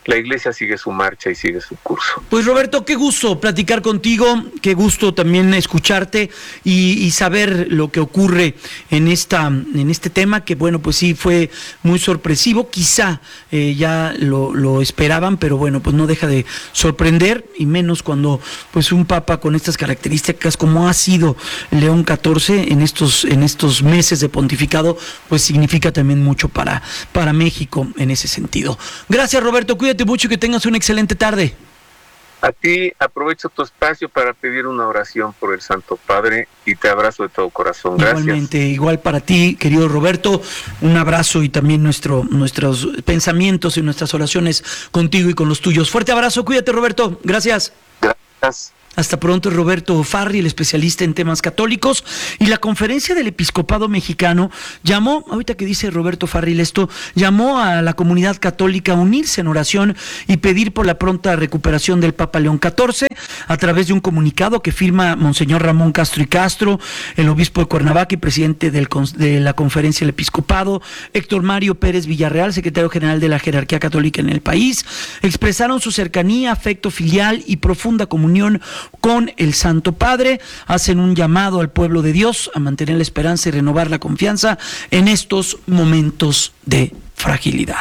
la iglesia sigue su marcha y sigue su curso. Pues Roberto, qué gusto platicar contigo, qué gusto también escucharte y saber lo que ocurre en este tema, que bueno, pues sí fue muy sorpresivo, quizá ya lo esperaban, pero bueno, pues no deja de sorprender, y menos cuando pues un papa con estas características como ha sido León XIV en estos meses de pontificado, pues significa también mucho para México en ese sentido. Gracias, Roberto, cuídate mucho y que tengas una excelente tarde. A ti aprovecho tu espacio para pedir una oración por el Santo Padre y te abrazo de todo corazón. Gracias. Igualmente, igual para ti, querido Roberto, un abrazo y también nuestros pensamientos y nuestras oraciones contigo y con los tuyos. Fuerte abrazo, cuídate, Roberto. Gracias. Gracias. Hasta pronto, Roberto Farri, el especialista en temas católicos. Y la Conferencia del Episcopado Mexicano llamó, ahorita que dice Roberto Farri esto, llamó a la comunidad católica a unirse en oración y pedir por la pronta recuperación del Papa León XIV a través de un comunicado que firma Monseñor Ramón Castro y Castro, el obispo de Cuernavaca y presidente de la Conferencia del Episcopado, Héctor Mario Pérez Villarreal, secretario general de la Jerarquía Católica en el país, expresaron su cercanía, afecto filial y profunda comunión con el Santo Padre. Hacen un llamado al pueblo de Dios a mantener la esperanza y renovar la confianza en estos momentos de fragilidad.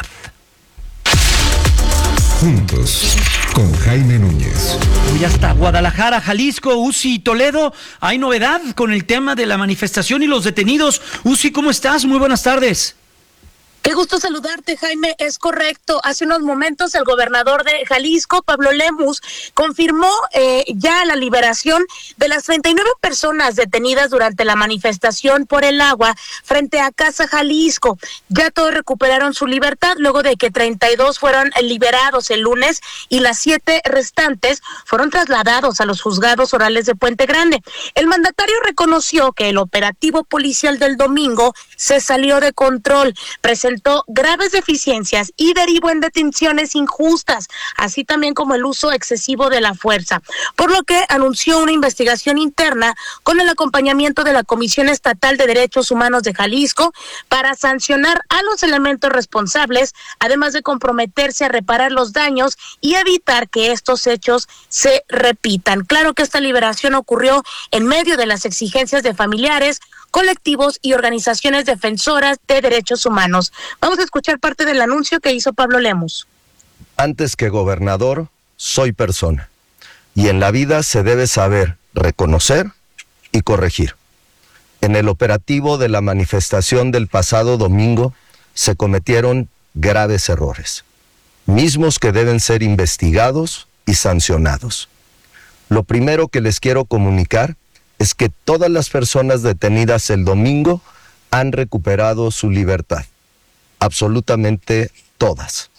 Juntos, con Jaime Núñez. Hoy hasta Guadalajara, Jalisco, Uzi y Toledo. Hay novedad con el tema de la manifestación y los detenidos. Uzi, ¿cómo estás? Muy buenas tardes. Qué gusto saludarte, Jaime. Es correcto. Hace unos momentos el gobernador de Jalisco, Pablo Lemus, confirmó ya la liberación de las 39 personas detenidas durante la manifestación por el agua frente a Casa Jalisco. Ya todos recuperaron su libertad luego de que 32 fueron liberados el lunes y las 7 restantes fueron trasladados a los juzgados orales de Puente Grande. El mandatario reconoció que el operativo policial del domingo se salió de control, presentó graves deficiencias y derivó en detenciones injustas, así también como el uso excesivo de la fuerza, por lo que anunció una investigación interna con el acompañamiento de la Comisión Estatal de Derechos Humanos de Jalisco para sancionar a los elementos responsables, además de comprometerse a reparar los daños y evitar que estos hechos se repitan. Claro que esta liberación ocurrió en medio de las exigencias de familiares, colectivos y organizaciones defensoras de derechos humanos. Vamos a escuchar parte del anuncio que hizo Pablo Lemus. Antes que gobernador, soy persona. Y en la vida se debe saber reconocer y corregir. En el operativo de la manifestación del pasado domingo se cometieron graves errores, mismos que deben ser investigados y sancionados. Lo primero que les quiero comunicar es que todas las personas detenidas el domingo han recuperado su libertad. Absolutamente todas.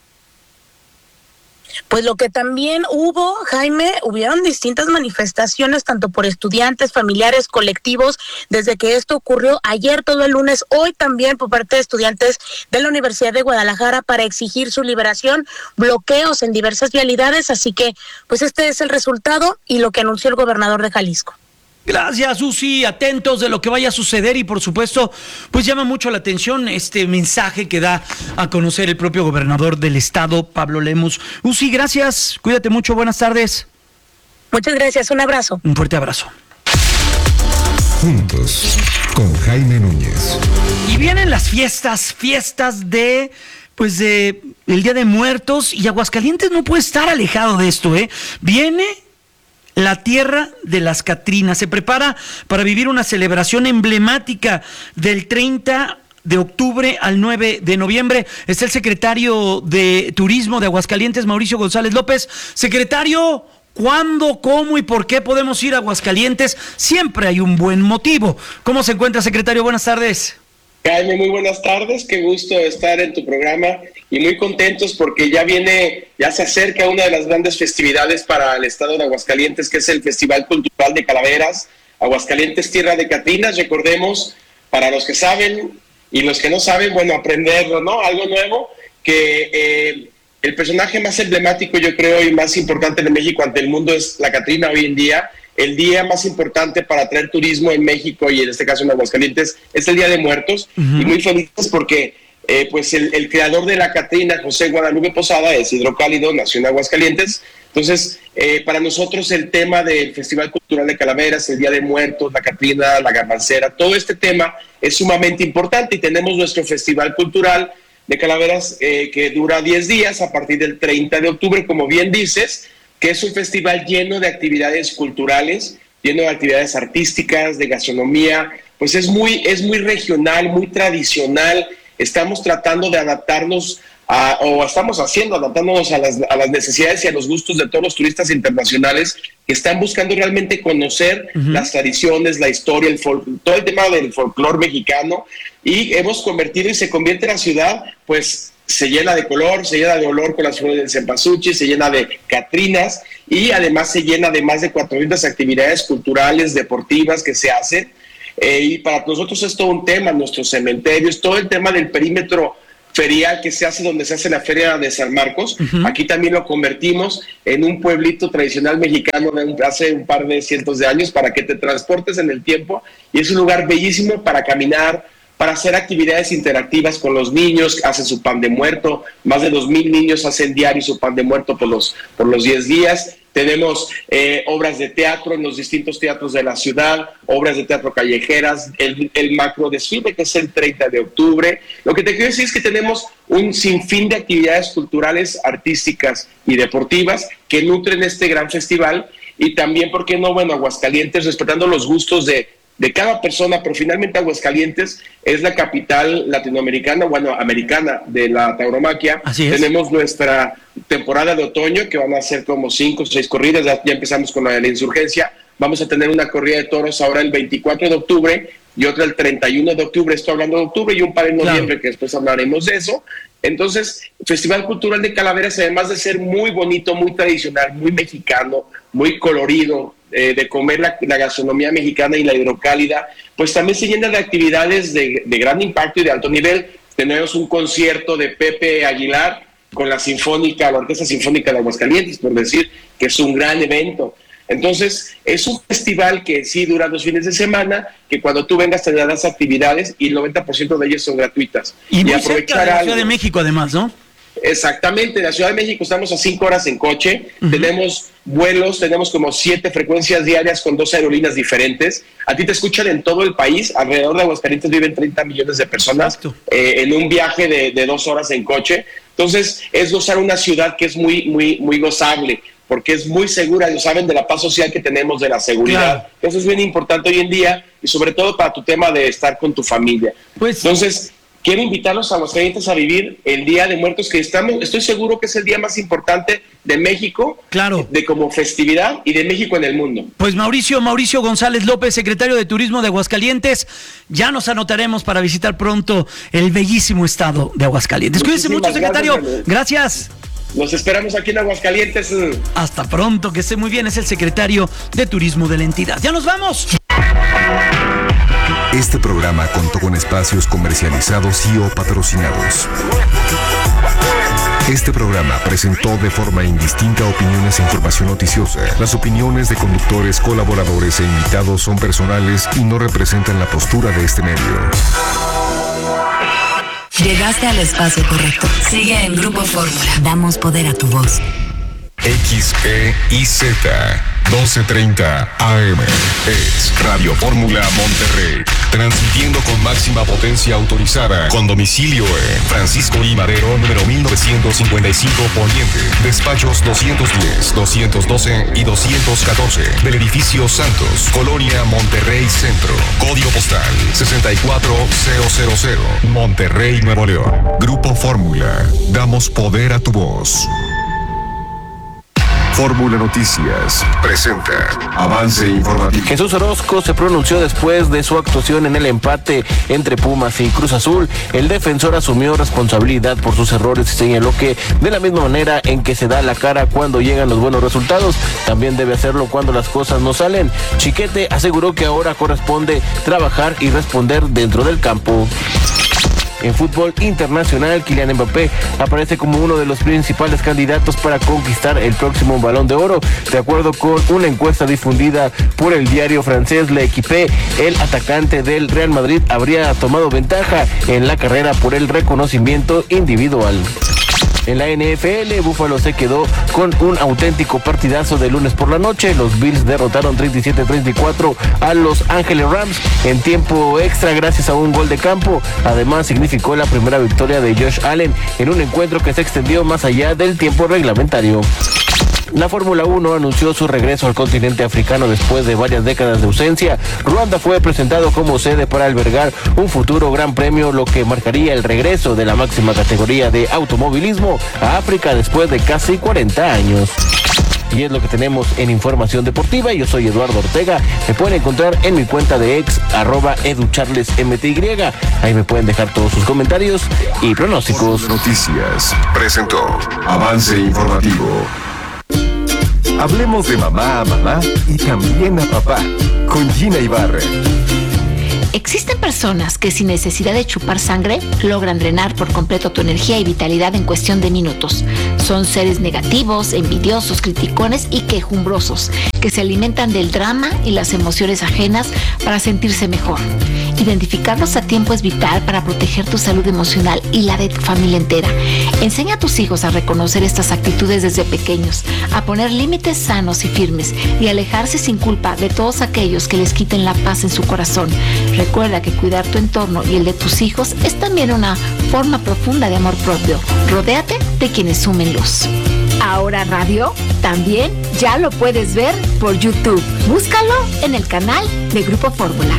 Pues lo que también hubo, Jaime, hubieron distintas manifestaciones, tanto por estudiantes, familiares, colectivos, desde que esto ocurrió ayer, todo el lunes, hoy también por parte de estudiantes de la Universidad de Guadalajara para exigir su liberación, bloqueos en diversas vialidades, así que pues este es el resultado y lo que anunció el gobernador de Jalisco. Gracias, Uzi, atentos de lo que vaya a suceder y por supuesto, pues llama mucho la atención este mensaje que da a conocer el propio gobernador del estado, Pablo Lemus. Uzi, gracias, cuídate mucho, buenas tardes. Muchas gracias, un abrazo. Un fuerte abrazo. Juntos, con Jaime Núñez. Y vienen las fiestas de el Día de Muertos, y Aguascalientes no puede estar alejado de esto, Viene la tierra de las Catrinas, se prepara para vivir una celebración emblemática del 30 de octubre al 9 de noviembre. Está el secretario de Turismo de Aguascalientes, Mauricio González López. Secretario, ¿cuándo, cómo y por qué podemos ir a Aguascalientes? Siempre hay un buen motivo. ¿Cómo se encuentra, secretario? Buenas tardes. Jaime, muy buenas tardes, qué gusto estar en tu programa y muy contentos porque ya se acerca una de las grandes festividades para el estado de Aguascalientes, que es el Festival Cultural de Calaveras. Aguascalientes, tierra de Catrinas, recordemos, para los que saben y los que no saben, bueno, aprenderlo, ¿no? Algo nuevo, que el personaje más emblemático, yo creo, y más importante de México ante el mundo es la Catrina hoy en día. El día más importante para atraer turismo en México y en este caso en Aguascalientes es el Día de Muertos. Y muy felices porque pues el creador de la Catrina, José Guadalupe Posada, es hidrocálido, nació en Aguascalientes. Entonces, para nosotros el tema del Festival Cultural de Calaveras, el Día de Muertos, la Catrina, la Garbancera, todo este tema es sumamente importante, y tenemos nuestro Festival Cultural de Calaveras que dura 10 días a partir del 30 de octubre, como bien dices, que es un festival lleno de actividades culturales, lleno de actividades artísticas, de gastronomía, pues es muy regional, muy tradicional. Estamos tratando de adaptarnos adaptándonos a las necesidades y a los gustos de todos los turistas internacionales que están buscando realmente conocer las tradiciones, la historia, todo el tema del folclore mexicano, y hemos convertido y se convierte la ciudad, pues se llena de color, se llena de olor con las flores del cempasúchil, se llena de catrinas, y además se llena de más de 400 actividades culturales, deportivas que se hacen. Y para nosotros es todo un tema, nuestros cementerios, todo el tema del perímetro ferial que se hace donde se hace la Feria de San Marcos. Aquí también lo convertimos en un pueblito tradicional mexicano de hace un par de cientos de años, para que te transportes en el tiempo, y es un lugar bellísimo para caminar, para hacer actividades interactivas con los niños. Hacen su pan de muerto, más de 2,000 niños hacen diario su pan de muerto por los 10 días. Tenemos obras de teatro en los distintos teatros de la ciudad, obras de teatro callejeras, el macro desfile que es el 30 de octubre. Lo que te quiero decir es que tenemos un sinfín de actividades culturales, artísticas y deportivas que nutren este gran festival, y también, ¿por qué no? Bueno, Aguascalientes, respetando los gustos de cada persona, pero finalmente Aguascalientes es la capital latinoamericana, americana de la tauromaquia. Así es. Tenemos nuestra temporada de otoño, que van a ser como 5 o 6 corridas, ya empezamos con la de la Insurgencia. Vamos a tener una corrida de toros ahora el 24 de octubre y otra el 31 de octubre, estoy hablando de octubre, y un par en noviembre, que después hablaremos de eso. Entonces, Festival Cultural de Calaveras, además de ser muy bonito, muy tradicional, muy mexicano, muy colorido, de comer la gastronomía mexicana y la hidrocálida, pues también se llena de actividades de gran impacto y de alto nivel. Tenemos un concierto de Pepe Aguilar con la Orquesta Sinfónica de Aguascalientes, por decir, que es un gran evento. Entonces, es un festival que sí dura 2 fines de semana, que cuando tú vengas te darás actividades, y el 90% de ellas son gratuitas. Y muy cerca de la Ciudad de México, además, ¿no? Exactamente, en la Ciudad de México estamos a 5 horas en coche, tenemos vuelos, tenemos como 7 frecuencias diarias con 2 aerolíneas diferentes. A ti te escuchan en todo el país, alrededor de Aguascalientes viven 30 millones de personas en un viaje de 2 horas en coche. Entonces, es gozar una ciudad que es muy gozable, porque es muy segura, lo saben de la paz social que tenemos, de la seguridad. Claro. Eso es bien importante hoy en día, y sobre todo para tu tema de estar con tu familia. Entonces, quiero invitarlos a Aguascalientes a vivir el Día de Muertos, que estoy seguro que es el día más importante de México, de como festividad, y de México en el mundo. Pues Mauricio González López, secretario de Turismo de Aguascalientes, ya nos anotaremos para visitar pronto el bellísimo estado de Aguascalientes. Cuídense mucho, secretario. Gracias. Los esperamos aquí en Aguascalientes. Hasta pronto, que esté muy bien. Es el secretario de Turismo de la entidad. ¡Ya nos vamos! Este programa contó con espacios comercializados y o patrocinados. Este programa presentó de forma indistinta opiniones e información noticiosa. Las opiniones de conductores, colaboradores e invitados son personales y no representan la postura de este medio. Llegaste al espacio correcto. Sigue en Grupo Fórmula. Damos poder a tu voz. XEIZ 1230 AM es Radio Fórmula Monterrey, transmitiendo con máxima potencia autorizada, con domicilio en Francisco I. Madero, número 1955 Poniente, despachos 210, 212 y 214 del edificio Santos, Colonia Monterrey Centro, código postal 64000, Monterrey, Nuevo León. Grupo Fórmula, damos poder a tu voz. Fórmula Noticias presenta avance informativo. Jesús Orozco se pronunció después de su actuación en el empate entre Pumas y Cruz Azul. El defensor asumió responsabilidad por sus errores y señaló que de la misma manera en que se da la cara cuando llegan los buenos resultados, también debe hacerlo cuando las cosas no salen. Chiquete aseguró que ahora corresponde trabajar y responder dentro del campo. En fútbol internacional, Kylian Mbappé aparece como uno de los principales candidatos para conquistar el próximo Balón de Oro. De acuerdo con una encuesta difundida por el diario francés L'Équipe, el atacante del Real Madrid habría tomado ventaja en la carrera por el reconocimiento individual. En la NFL, Buffalo se quedó con un auténtico partidazo de lunes por la noche. Los Bills derrotaron 37-34 a Los Ángeles Rams en tiempo extra gracias a un gol de campo. Además, significó la primera victoria de Josh Allen en un encuentro que se extendió más allá del tiempo reglamentario. La Fórmula 1 anunció su regreso al continente africano después de varias décadas de ausencia. Ruanda fue presentado como sede para albergar un futuro gran premio, lo que marcaría el regreso de la máxima categoría de automovilismo a África después de casi 40 años. Y es lo que tenemos en información deportiva. Yo soy Eduardo Ortega. Me pueden encontrar en mi cuenta de ex, @educharlesmty. Ahí me pueden dejar todos sus comentarios y pronósticos. Noticias presentó Avance Informativo. Hablemos de mamá a mamá y también a papá, con Gina Ibarra. Existen personas que sin necesidad de chupar sangre logran drenar por completo tu energía y vitalidad en cuestión de minutos. Son seres negativos, envidiosos, criticones y quejumbrosos, que se alimentan del drama y las emociones ajenas para sentirse mejor. Identificarlos a tiempo es vital para proteger tu salud emocional y la de tu familia entera. Enseña a tus hijos a reconocer estas actitudes desde pequeños, a poner límites sanos y firmes y alejarse sin culpa de todos aquellos que les quiten la paz en su corazón. Recuerda que cuidar tu entorno y el de tus hijos es también una forma profunda de amor propio. Rodéate de quienes sumen luz. Ahora Radio también ya lo puedes ver por YouTube. Búscalo en el canal de Grupo Fórmula.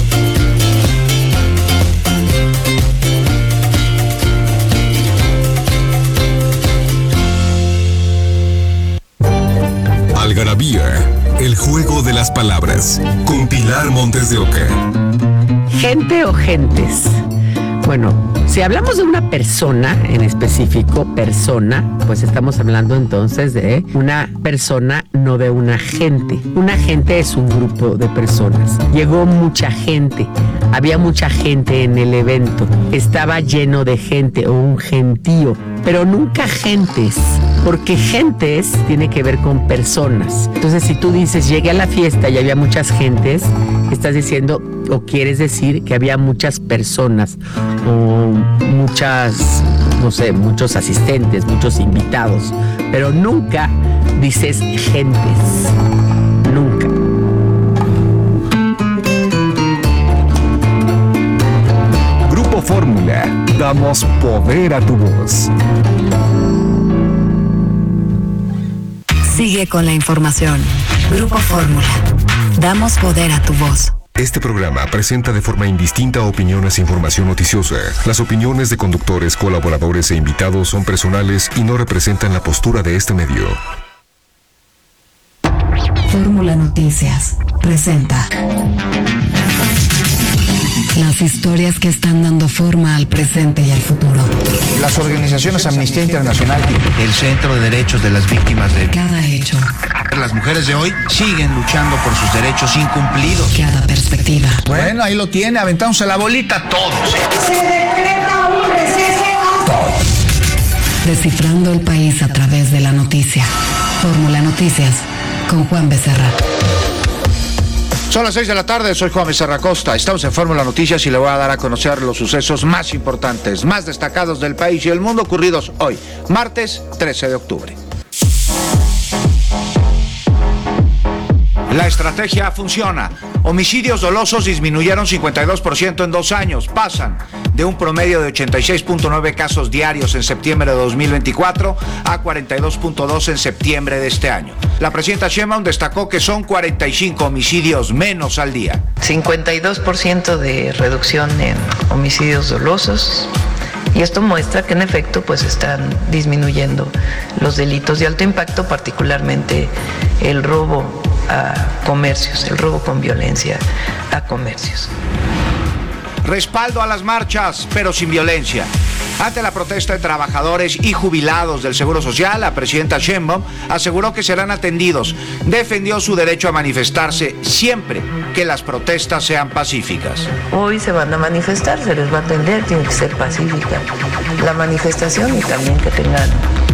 Algarabía, el juego de las palabras, con Pilar Montes de Oca. ¿Gente o gentes? Bueno, si hablamos de una persona en específico, persona, pues estamos hablando entonces de una persona, no de una gente. Una gente es un grupo de personas. Llegó mucha gente, había mucha gente en el evento, estaba lleno de gente o un gentío, pero nunca gentes, porque gentes tiene que ver con personas. Entonces, si tú dices, llegué a la fiesta y había muchas gentes, estás diciendo o quieres decir que había muchas personas o muchas, no sé, muchos asistentes, muchos invitados, pero nunca dices gentes, nunca. Grupo Fórmula, damos poder a tu voz. Sigue con la información. Grupo Fórmula. Damos poder a tu voz. Este programa presenta de forma indistinta opiniones e información noticiosa. Las opiniones de conductores, colaboradores e invitados son personales y no representan la postura de este medio. Fórmula Noticias presenta las historias que están dando forma al presente y al futuro. Las organizaciones Amnistía Internacional, el Centro de Derechos de las Víctimas de cada hecho. Las mujeres de hoy siguen luchando por sus derechos incumplidos. Cada perspectiva. Bueno, ahí lo tiene, aventándose la bolita todos. Se decreta un receso. Descifrando el país a través de la noticia. Fórmula Noticias con Juan Becerra. Son las 6 de la tarde, soy Juan Becerra Costa. Estamos en Fórmula Noticias y le voy a dar a conocer los sucesos más importantes, más destacados del país y el mundo ocurridos hoy, martes 13 de octubre. La estrategia funciona. Homicidios dolosos disminuyeron 52% en 2 años. Pasan de un promedio de 86.9 casos diarios en septiembre de 2024 a 42.2 en septiembre de este año. La presidenta Sheinbaum destacó que son 45 homicidios menos al día. 52% de reducción en homicidios dolosos. Y esto muestra que en efecto pues están disminuyendo los delitos de alto impacto, particularmente el robo a comercios, el robo con violencia a comercios. Respaldo a las marchas, pero sin violencia. Ante la protesta de trabajadores y jubilados del Seguro Social, la presidenta Sheinbaum aseguró que serán atendidos. Defendió su derecho a manifestarse siempre que las protestas sean pacíficas. Hoy se van a manifestar, se les va a atender, tiene que ser pacífica la manifestación y también que tengan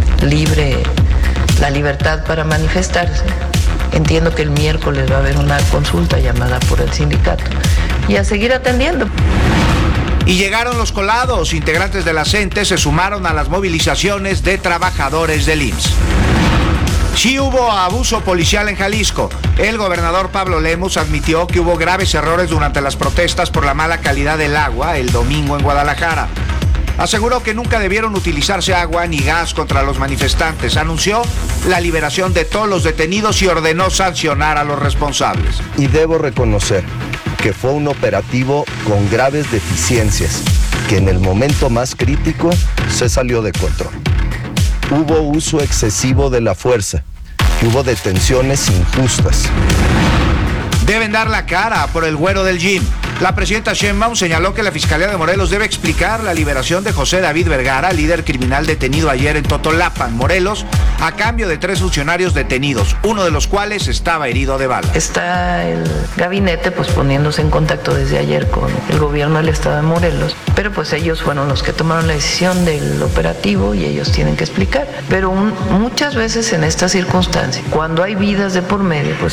la libertad para manifestarse. Entiendo que el miércoles va a haber una consulta llamada por el sindicato y a seguir atendiendo. Y llegaron los colados. Integrantes de la CENTE se sumaron a las movilizaciones de trabajadores del IMSS. Sí hubo abuso policial en Jalisco. El gobernador Pablo Lemus admitió que hubo graves errores durante las protestas por la mala calidad del agua el domingo en Guadalajara. Aseguró que nunca debieron utilizarse agua ni gas contra los manifestantes. Anunció la liberación de todos los detenidos y ordenó sancionar a los responsables. Y debo reconocer que fue un operativo con graves deficiencias, que en el momento más crítico se salió de control. Hubo uso excesivo de la fuerza y hubo detenciones injustas. Deben dar la cara por el güero del gym. La presidenta Sheinbaum señaló que la Fiscalía de Morelos debe explicar la liberación de José David Vergara, líder criminal detenido ayer en Totolapan, Morelos, a cambio de 3 funcionarios detenidos, uno de los cuales estaba herido de bala. Está el gabinete poniéndose en contacto desde ayer con el gobierno del estado de Morelos, pero pues ellos fueron los que tomaron la decisión del operativo y ellos tienen que explicar. Pero muchas veces en estas circunstancias, cuando hay vidas de por medio, pues